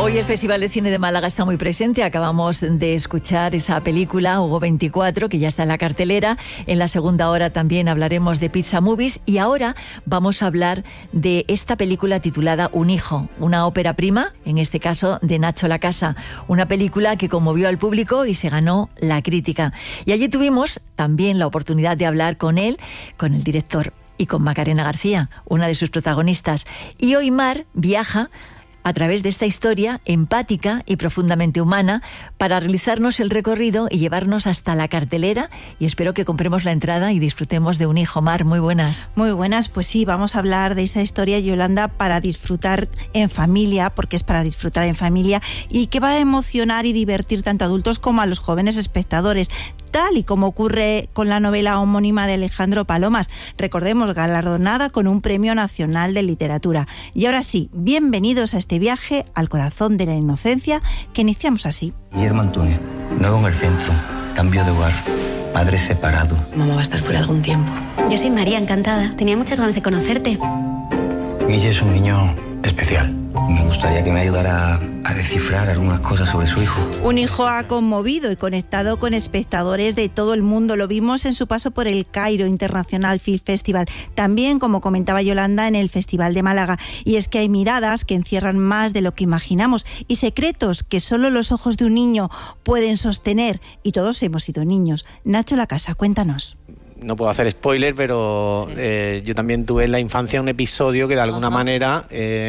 Hoy el Festival de Cine de Málaga está muy presente. Acabamos de escuchar esa película, Hugo 24, que ya está en la cartelera. En la segunda hora también hablaremos de Pizza Movies. Y ahora vamos a hablar de esta película titulada Un hijo, una ópera prima, en este caso de Nacho Lacasa. Una película que conmovió al público y se ganó la crítica. Y allí tuvimos también la oportunidad de hablar con él, con el director y con Macarena García, una de sus protagonistas. Y hoy Mar viaja a través de esta historia empática y profundamente humana para realizarnos el recorrido y llevarnos hasta la cartelera, y espero que compremos la entrada y disfrutemos de Un hijo. Mar, muy buenas. Muy buenas, pues sí, vamos a hablar de esa historia, Yolanda, para disfrutar en familia, porque es para disfrutar en familia y que va a emocionar y divertir tanto a adultos como a los jóvenes espectadores, tal y como ocurre con la novela homónima de Alejandro Palomas, recordemos, galardonada con un Premio Nacional de Literatura. Y ahora sí, bienvenidos a este viaje al corazón de la inocencia, que iniciamos así. Guillermo Antonio, nuevo en el centro, cambio de hogar, padre separado. Mamá va a estar fuera algún tiempo. Yo soy María, encantada. Tenía muchas ganas de conocerte. Guille es un niño especial. Me gustaría que me ayudara a descifrar algunas cosas sobre su hijo. Un hijo ha conmovido y conectado con espectadores de todo el mundo. Lo vimos en su paso por el Cairo International Film Festival. También, como comentaba Yolanda, en el Festival de Málaga. Y es que hay miradas que encierran más de lo que imaginamos y secretos que solo los ojos de un niño pueden sostener. Y todos hemos sido niños. Nacho Lacasa, cuéntanos. No puedo hacer spoiler, pero sí. Yo también tuve en la infancia un episodio que de alguna manera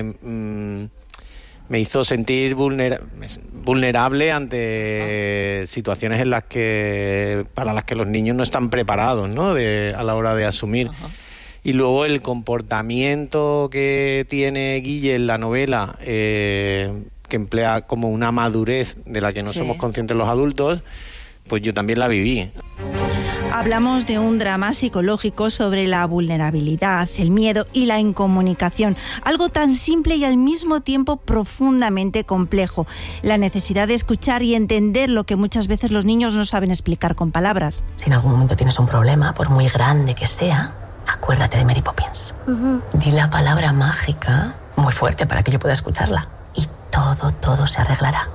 me hizo sentir vulnerable ante situaciones en las que para las que los niños no están preparados, ¿no? A la hora de asumir. Y luego el comportamiento que tiene Guille en la novela, que emplea como una madurez de la que no somos conscientes los adultos, pues yo también la viví. Hablamos de un drama psicológico sobre la vulnerabilidad, el miedo y la incomunicación. Algo tan simple y al mismo tiempo profundamente complejo. La necesidad de escuchar y entender lo que muchas veces los niños no saben explicar con palabras. Si en algún momento tienes un problema, por muy grande que sea, acuérdate de Mary Poppins. Di la palabra mágica muy fuerte para que yo pueda escucharla. Y todo se arreglará.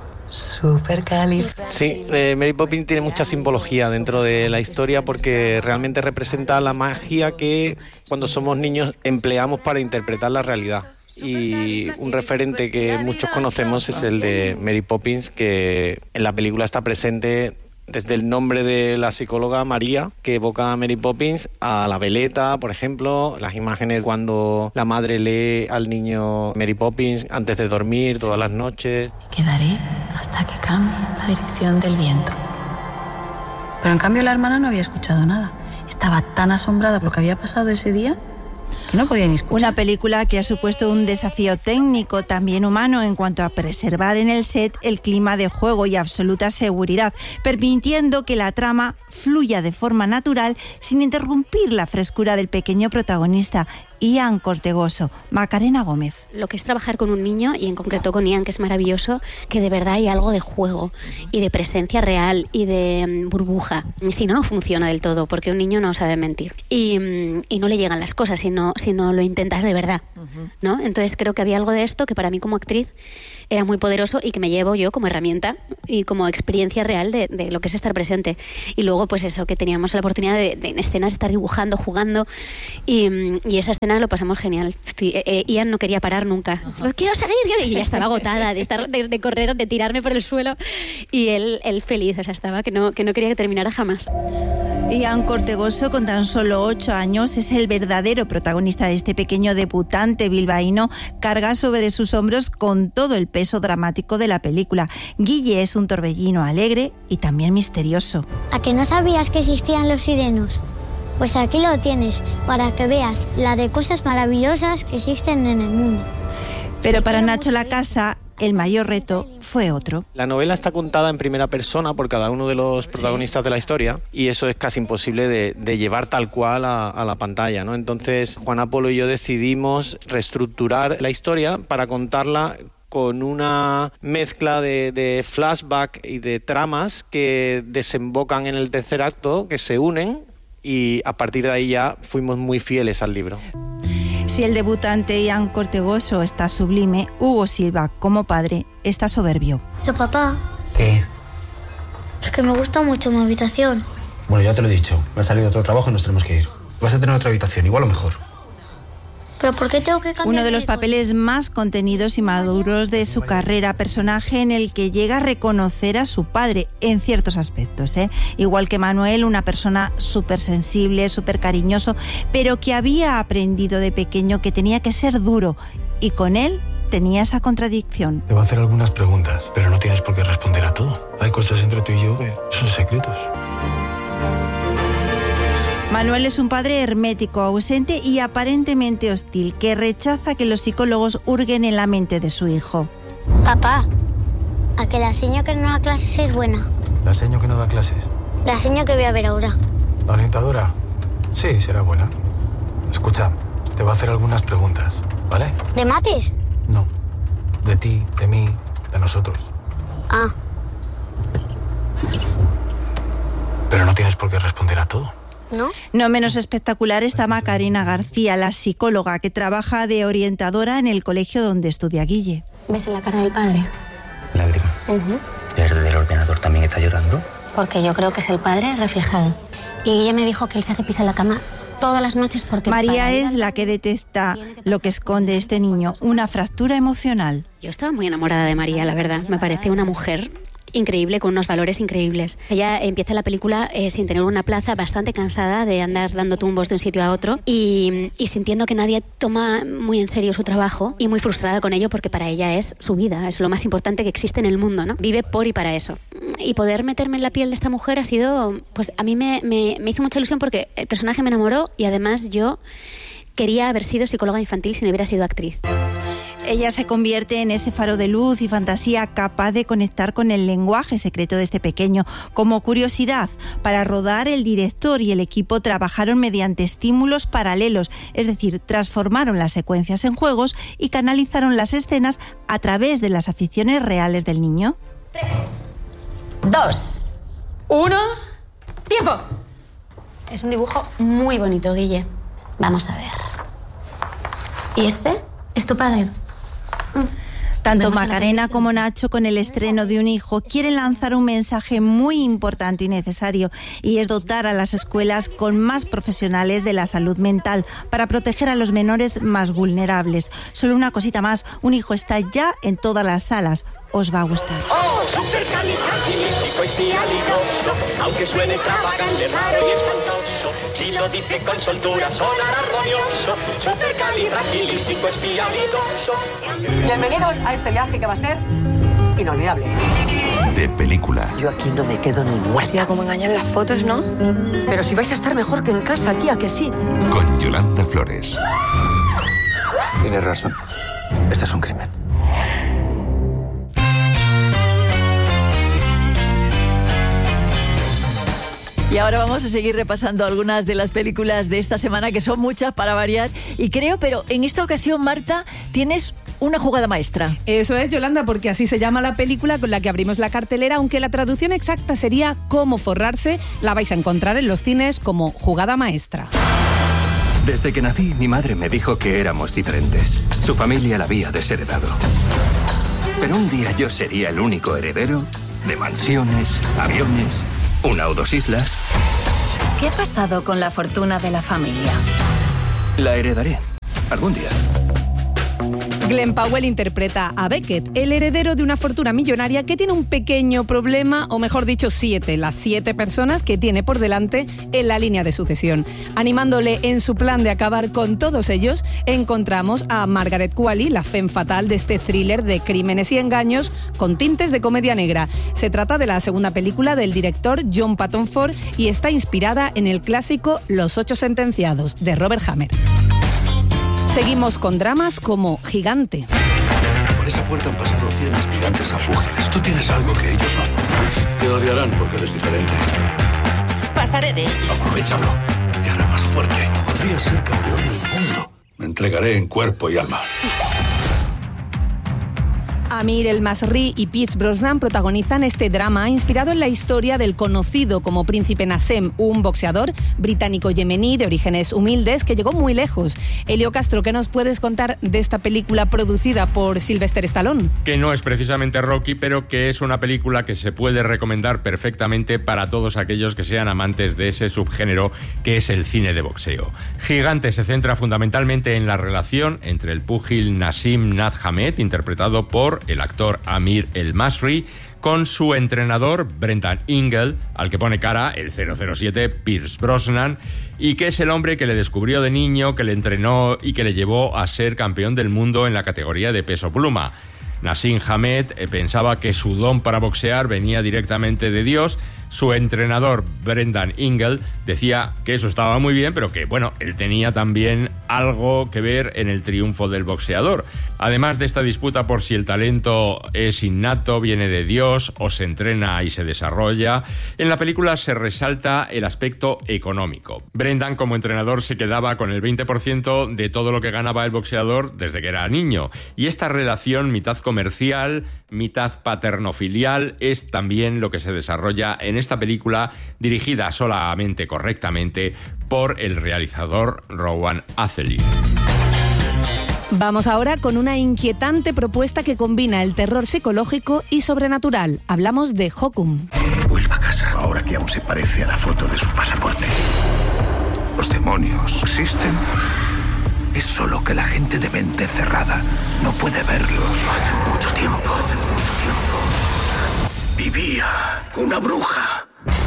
Sí, Mary Poppins tiene mucha simbología dentro de la historia porque realmente representa la magia que cuando somos niños empleamos para interpretar la realidad. Y un referente que muchos conocemos es el de Mary Poppins, que en la película está presente desde el nombre de la psicóloga María, que evoca a Mary Poppins, a la veleta, por ejemplo, las imágenes cuando la madre lee al niño Mary Poppins antes de dormir todas las noches. Quedaré hasta que cambie la dirección del viento. Pero en cambio la hermana no había escuchado nada. Estaba tan asombrada por lo que había pasado ese día que no podía ni escuchar. Una película que ha supuesto un desafío técnico, también humano, en cuanto a preservar en el set el clima de juego y absoluta seguridad, permitiendo que la trama fluya de forma natural sin interrumpir la frescura del pequeño protagonista, Ian Cortegoso. Macarena Gómez. Lo que es trabajar con un niño, y en concreto con Ian, que es maravilloso, que de verdad hay algo de juego y de presencia real y de burbuja. Si no, no funciona del todo, porque un niño no sabe mentir y no le llegan las cosas si no lo intentas de verdad, ¿no? Entonces creo que había algo de esto que para mí como actriz era muy poderoso y que me llevo yo como herramienta y como experiencia real de lo que es estar presente. Y luego pues eso, que teníamos la oportunidad de en escenas estar dibujando, jugando, y esa escena lo pasamos genial. Ian no quería parar nunca. Quiero seguir, y ya estaba agotada de correr, de tirarme por el suelo, y él feliz, o sea, estaba que no quería que terminara jamás. Ian Cortegoso, con tan solo 8 años, es el verdadero protagonista de este pequeño debutante bilbaíno. Carga sobre sus hombros con todo el peso dramático de la película. Guille es un torbellino alegre y también misterioso. ¿A que no sabías que existían los sirenos? Pues aquí lo tienes, para que veas la de cosas maravillosas que existen en el mundo. Pero para Nacho Lacasa, el mayor reto fue otro. La novela está contada en primera persona por cada uno de los protagonistas de la historia, y eso es casi imposible de llevar tal cual a la pantalla, ¿no? Entonces Juan Apolo y yo decidimos reestructurar la historia para contarla con una mezcla de flashback y de tramas que desembocan en el tercer acto, que se unen, y a partir de ahí ya fuimos muy fieles al libro. Si el debutante Ian Cortegoso está sublime, Hugo Silva, como padre, está soberbio. Pero papá, ¿Qué? es que me gusta mucho mi habitación. Bueno, ya te lo he dicho. Me ha salido otro trabajo y nos tenemos que ir. Vas a tener otra habitación, igual o mejor. ¿Pero por qué tengo que cambiar? Uno de los papeles más contenidos y maduros de su carrera, personaje en el que llega a reconocer a su padre en ciertos aspectos, ¿eh? Igual que Manuel, una persona súper sensible, súper cariñoso, pero que había aprendido de pequeño que tenía que ser duro, y con él tenía esa contradicción. Te voy a hacer algunas preguntas, pero no tienes por qué responder a todo. Hay cosas entre tú y yo que son secretos. Manuel es un padre hermético, ausente y aparentemente hostil, que rechaza que los psicólogos hurguen en la mente de su hijo. Papá, a que la seño que no da clases es buena. ¿La seño que no da clases? La seño que voy a ver ahora. ¿La orientadora? Sí, será buena. Escucha, te voy a hacer algunas preguntas, ¿vale? ¿De mates? No. De ti, de mí, de nosotros. Ah, Pero no tienes por qué responder a todo. ¿no? No menos espectacular está Macarena García, la psicóloga que trabaja de orientadora en el colegio donde estudia Guille. ¿Ves en la cara del padre? Lágrima. ¿El del ordenador también está llorando? Porque yo creo que es el padre reflejado. Y Guille me dijo que él se hace pis en la cama todas las noches porque... María es la que detecta lo que esconde este niño, una fractura emocional. Yo estaba muy enamorada de María, la verdad. Me parece una mujer increíble, con unos valores increíbles. Ella empieza la película sin tener una plaza, bastante cansada de andar dando tumbos de un sitio a otro y sintiendo que nadie toma muy en serio su trabajo y muy frustrada con ello porque para ella es su vida, es lo más importante que existe en el mundo, ¿no? Vive por y para eso. Y poder meterme en la piel de esta mujer ha sido, pues a mí me hizo mucha ilusión porque el personaje me enamoró y además yo quería haber sido psicóloga infantil si no hubiera sido actriz. Ella se convierte en ese faro de luz y fantasía capaz de conectar con el lenguaje secreto de este pequeño. Como curiosidad, para rodar el director y el equipo trabajaron mediante estímulos paralelos, es decir, transformaron las secuencias en juegos y canalizaron las escenas a través de las aficiones reales del niño. 3, 2, 1, ¡tiempo! Es un dibujo muy bonito, Guille. Vamos a ver. ¿Y este? ¿Es tu padre? Tanto Macarena como Nacho, con el estreno de un hijo, quieren lanzar un mensaje muy importante y necesario, y es dotar a las escuelas con más profesionales de la salud mental para proteger a los menores más vulnerables. Solo una cosita más, un hijo está ya en todas las salas. Os va a gustar. ¡Oh, supercalifragilisticoespialidoso! Aunque suene extravagante, raro y espantoso, si lo dice con soltura sonará armonioso. Supercalifragilisticoespialidoso. Bienvenidos a este viaje que va a ser inolvidable. De película. Yo aquí no me quedo ni muerta. Tía, como engañan las fotos, ¿no? Pero si vais a estar mejor que en casa, tía, que sí. Con Yolanda Flores. Tienes razón. Este es un crimen. Y ahora vamos a seguir repasando algunas de las películas de esta semana, que son muchas para variar. Y creo, pero en esta ocasión, Marta, tienes una jugada maestra. Eso es, Yolanda, porque así se llama la película con la que abrimos la cartelera, aunque la traducción exacta sería Cómo forrarse. La vais a encontrar en los cines como jugada maestra. Desde que nací, mi madre me dijo que éramos diferentes. Su familia la había desheredado. Pero un día yo sería el único heredero de mansiones, aviones, una o dos islas. ¿Qué ha pasado con la fortuna de la familia? La heredaré algún día. Glenn Powell interpreta a Beckett, el heredero de una fortuna millonaria que tiene un pequeño problema, o mejor dicho, las 7 personas que tiene por delante en la línea de sucesión. Animándole en su plan de acabar con todos ellos, encontramos a Margaret Qualley, la femme fatal de este thriller de crímenes y engaños con tintes de comedia negra. Se trata de la segunda película del director John Patton Ford y está inspirada en el clásico Los 8 sentenciados, de Robert Hammer. Seguimos con dramas como Gigante. Por esa puerta han pasado 100 aspirantes a púgiles. Tú tienes algo que ellos no. Te odiarán porque eres diferente. Pasaré de ellos. Aprovéchalo. Te hará más fuerte. Podrías ser campeón del mundo. Me entregaré en cuerpo y alma. Amir El-Masri y Pierce Brosnan protagonizan este drama inspirado en la historia del conocido como Príncipe Nassem, un boxeador británico-yemení de orígenes humildes que llegó muy lejos. Elio Castro, ¿qué nos puedes contar de esta película producida por Sylvester Stallone? Que no es precisamente Rocky, pero que es una película que se puede recomendar perfectamente para todos aquellos que sean amantes de ese subgénero que es el cine de boxeo. Gigante se centra fundamentalmente en la relación entre el púgil Naseem Naz Hamed, interpretado por el actor Amir El-Masri, con su entrenador Brendan Ingle, al que pone cara el 007 Pierce Brosnan, y que es el hombre que le descubrió de niño, que le entrenó y que le llevó a ser campeón del mundo en la categoría de peso pluma. Naseem Hamed pensaba que su don para boxear venía directamente de Dios. Su entrenador, Brendan Ingle, decía que eso estaba muy bien, pero que, bueno, él tenía también algo que ver en el triunfo del boxeador. Además de esta disputa por si el talento es innato, viene de Dios o se entrena y se desarrolla, en la película se resalta el aspecto económico. Brendan, como entrenador, se quedaba con el 20% de todo lo que ganaba el boxeador desde que era niño. Y esta relación, mitad comercial, mitad paternofilial, es también lo que se desarrolla en esta película, dirigida solamente correctamente por el realizador Rowan Atherley. Vamos ahora con una inquietante propuesta que combina el terror psicológico y sobrenatural. Hablamos de Hokum. Vuelva a casa, ahora que aún se parece a la foto de su pasaporte. ¿Los demonios existen? Es solo que la gente de mente cerrada no puede verlos. Hace mucho tiempo. Vivía una bruja.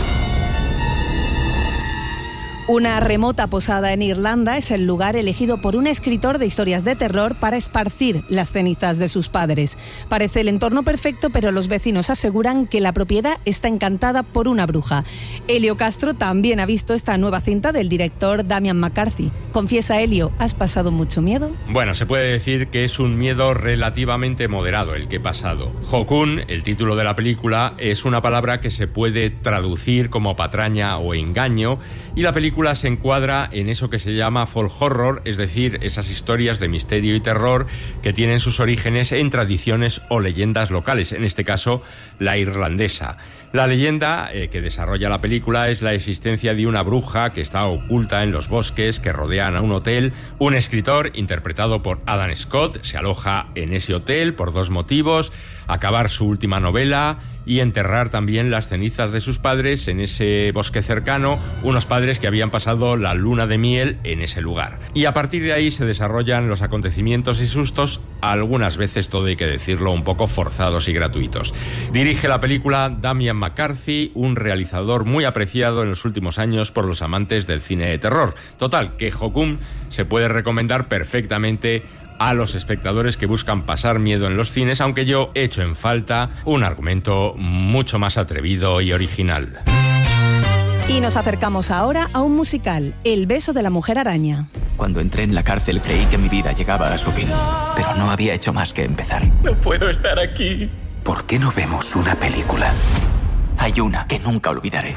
Una remota posada en Irlanda es el lugar elegido por un escritor de historias de terror para esparcir las cenizas de sus padres. Parece el entorno perfecto, pero los vecinos aseguran que la propiedad está encantada por una bruja. Elio Castro también ha visto esta nueva cinta del director Damian McCarthy. Confiesa, Elio, ¿has pasado mucho miedo? Bueno, se puede decir que es un miedo relativamente moderado el que he pasado. Jokun, el título de la película, es una palabra que se puede traducir como patraña o engaño, y la película se encuadra en eso que se llama folk horror, es decir, esas historias de misterio y terror que tienen sus orígenes en tradiciones o leyendas locales, en este caso la irlandesa. La leyenda que desarrolla la película es la existencia de una bruja que está oculta en los bosques que rodean a un hotel. Un escritor, interpretado por Adam Scott, se aloja en ese hotel por dos motivos: acabar su última novela y enterrar también las cenizas de sus padres en ese bosque cercano, unos padres que habían pasado la luna de miel en ese lugar. Y a partir de ahí se desarrollan los acontecimientos y sustos, algunas veces, todo hay que decirlo, un poco forzados y gratuitos. Dirige la película Damian McCarthy, un realizador muy apreciado en los últimos años por los amantes del cine de terror. Total, que Hokum se puede recomendar perfectamente a los espectadores que buscan pasar miedo en los cines, aunque yo echo en falta un argumento mucho más atrevido y original. Y nos acercamos ahora a un musical, El beso de la mujer araña. Cuando entré en la cárcel creí que mi vida llegaba a su fin, pero no había hecho más que empezar. No puedo estar aquí. ¿Por qué no vemos una película? Hay una que nunca olvidaré.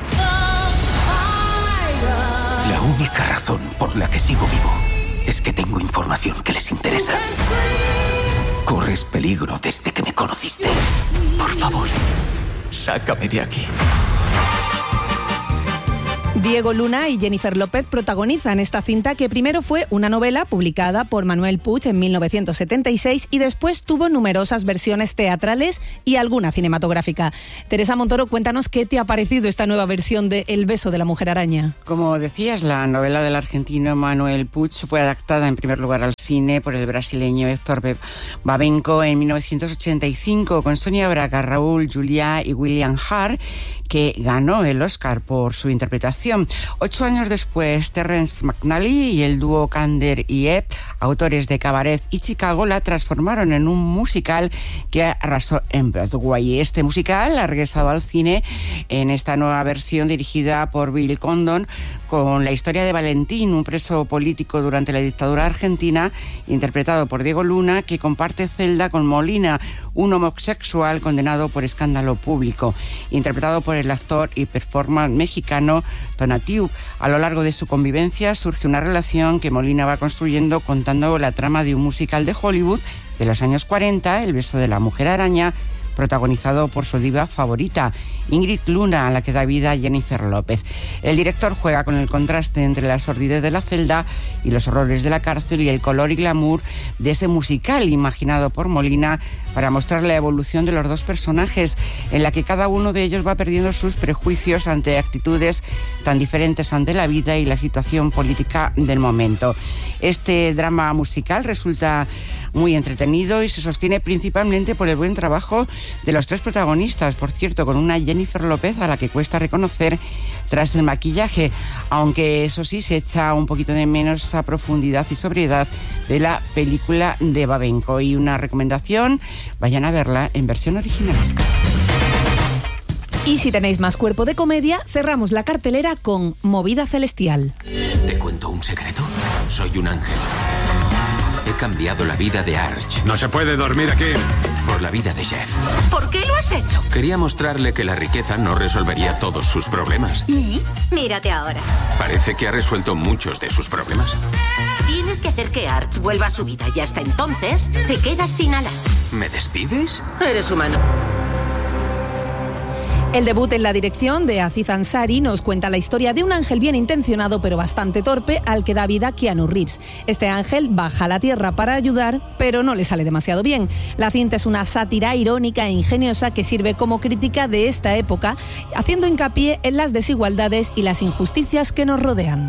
La única razón por la que sigo vivo es que tengo información que les interesa. Corres peligro desde que me conociste. Por favor, sácame de aquí. Diego Luna y Jennifer López protagonizan esta cinta, que primero fue una novela publicada por Manuel Puig en 1976 y después tuvo numerosas versiones teatrales y alguna cinematográfica. Teresa Montoro, cuéntanos qué te ha parecido esta nueva versión de El beso de la mujer araña. Como decías, la novela del argentino Manuel Puig fue adaptada en primer lugar al cine por el brasileño Héctor Babenco en 1985 con Sonia Braga, Raúl Juliá y William Hart, que ganó el Oscar por su interpretación. 8 años después, Terrence McNally y el dúo Kander y Ebb, autores de Cabaret y Chicago, la transformaron en un musical que arrasó en Broadway. Este musical ha regresado al cine en esta nueva versión dirigida por Bill Condon, con la historia de Valentín, un preso político durante la dictadura argentina, interpretado por Diego Luna, que comparte celda con Molina, un homosexual condenado por escándalo público, interpretado por el actor y performer mexicano Tonatiuh. A lo largo de su convivencia surge una relación que Molina va construyendo contando la trama de un musical de Hollywood de los años 40, El beso de la mujer araña, protagonizado por su diva favorita, Ingrid Luna, a la que da vida Jennifer López. El director juega con el contraste entre la sordidez de la celda y los horrores de la cárcel y el color y glamour de ese musical imaginado por Molina para mostrar la evolución de los dos personajes, en la que cada uno de ellos va perdiendo sus prejuicios ante actitudes tan diferentes ante la vida y la situación política del momento. Este drama musical resulta muy entretenido y se sostiene principalmente por el buen trabajo de los tres protagonistas, por cierto, con una Jennifer López a la que cuesta reconocer tras el maquillaje, aunque eso sí se echa un poquito de menos esa profundidad y sobriedad de la película de Babenco. Y una recomendación, vayan a verla en versión original. Y si tenéis más cuerpo de comedia, cerramos la cartelera con Movida Celestial. ¿Te cuento un secreto? Soy un ángel. He cambiado la vida de Arch. No se puede dormir aquí. Por la vida de Jeff. ¿Por qué lo has hecho? Quería mostrarle que la riqueza no resolvería todos sus problemas. ¿Y? Mírate ahora. Parece que ha resuelto muchos de sus problemas. Tienes que hacer que Arch vuelva a su vida y hasta entonces te quedas sin alas. ¿Me despides? Eres humano. El debut en la dirección de Aziz Ansari nos cuenta la historia de un ángel bien intencionado pero bastante torpe al que da vida Keanu Reeves. Este ángel baja a la tierra para ayudar, pero no le sale demasiado bien. La cinta es una sátira irónica e ingeniosa que sirve como crítica de esta época, haciendo hincapié en las desigualdades y las injusticias que nos rodean.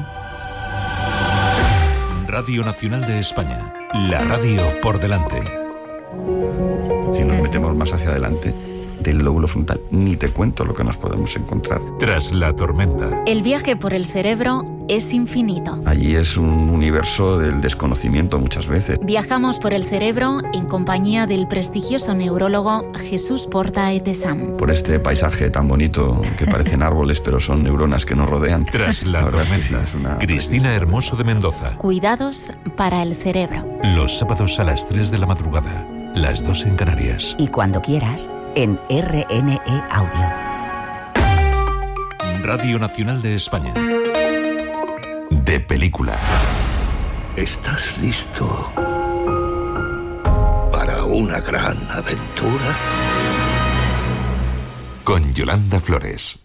Radio Nacional de España, la radio por delante. Si nos metemos más hacia adelante del lóbulo frontal, ni te cuento lo que nos podemos encontrar. Tras la tormenta. El viaje por el cerebro es infinito. Allí es un universo del desconocimiento muchas veces. Viajamos por el cerebro en compañía del prestigioso neurólogo Jesús Porta Etesam. Por este paisaje tan bonito que parecen árboles, pero son neuronas que nos rodean. Tras la tormenta. Sí, Cristina Hermoso de Mendoza. Cuidados para el cerebro. Los sábados a las 3 de la madrugada. Las 2 en Canarias. Y cuando quieras, en RNE Audio. Radio Nacional de España. De película. ¿Estás listo para una gran aventura? Con Yolanda Flores.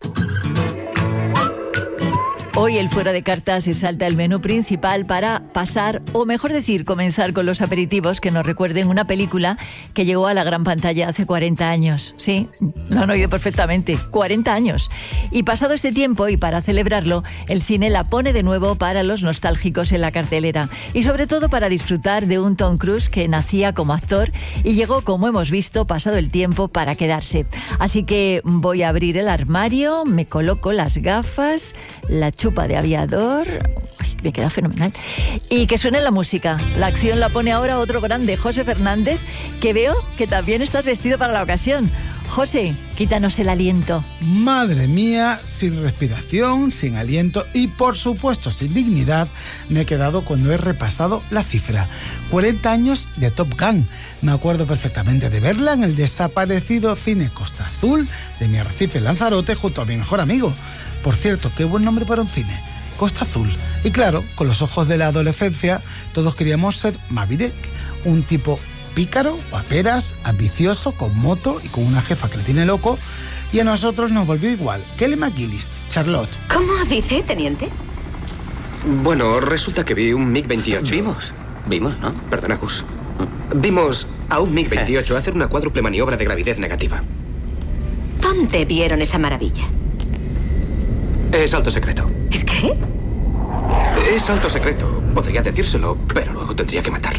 Hoy el Fuera de Cartas se salta el menú principal para pasar, o mejor decir, comenzar con los aperitivos que nos recuerden una película que llegó a la gran pantalla hace 40 años. Sí, lo han oído perfectamente, 40 años. Y pasado este tiempo, y para celebrarlo, el cine la pone de nuevo para los nostálgicos en la cartelera. Y sobre todo para disfrutar de un Tom Cruise que nacía como actor y llegó, como hemos visto, pasado el tiempo, para quedarse. Así que voy a abrir el armario, me coloco las gafas, la chupa de aviador. Uy, me queda fenomenal. Y que suene la música. La acción la pone ahora otro grande, José Fernández, que veo que también estás vestido para la ocasión. José, quítanos el aliento. Madre mía, sin respiración, sin aliento y por supuesto sin dignidad, me he quedado cuando he repasado la cifra. 40 años de Top Gun. Me acuerdo perfectamente de verla en el desaparecido cine Costa Azul de mi arrecife Lanzarote junto a mi mejor amigo. Por cierto, qué buen nombre para un cine, Costa Azul. Y claro, con los ojos de la adolescencia, todos queríamos ser Maverick, un tipo pícaro, guaperas, ambicioso, con moto y con una jefa que le tiene loco. Y a nosotros nos volvió igual. Kelly McGillis, Charlotte. ¿Cómo dice, teniente? Bueno, resulta que vi un MiG-28. Vimos, ¿no? Perdona, Gus. Vimos a un MiG-28 hacer una cuádruple maniobra de gravidez negativa. ¿Dónde vieron esa maravilla? Es alto secreto. ¿Es qué? Es alto secreto. Podría decírselo, pero luego tendría que matarle.